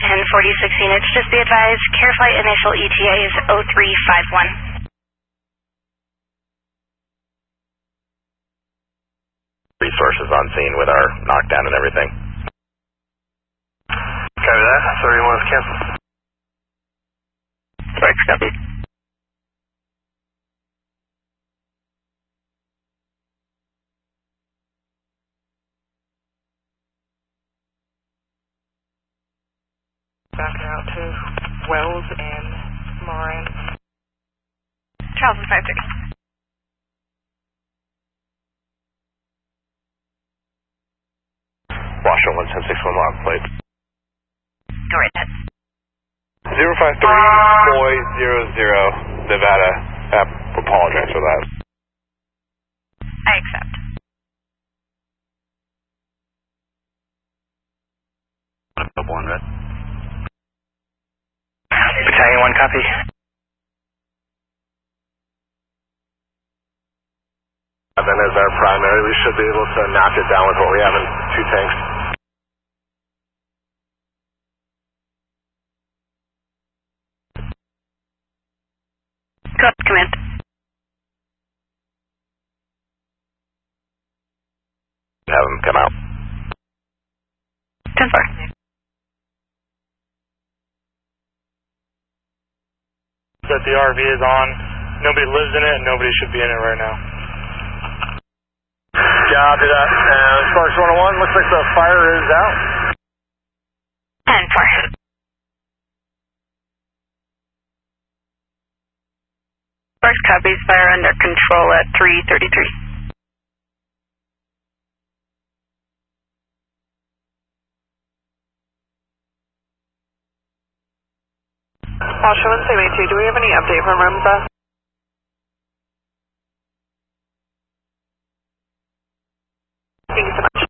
1046 units, just be advised, CareFlight initial ETA is 0351. Resources on scene with our knockdown and everything. Copy that. 31 is canceled. Thanks, copy. Backing out to Wells and Moran. Charles and 530. Washington 1161 log plate. Go right ahead. 053 Boy 00 Nevada. Apologize for that. I accept. One red. Battalion 1, copy. Then as our primary, we should be able to knock it down with what we have in 2 tanks. Go up, command. Have them come out. 10-4. That the RV is on. Nobody lives in it, and nobody should be in it right now. Copy that. And Sparks 101, looks like the fire is out. 10-4. Sparks copies, fire under control at 333. Washington 72, do we have any update from REMSA? Thank you so much.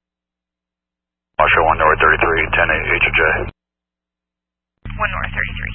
Marshall 1 North 33, 10 H&J. 1 North 33.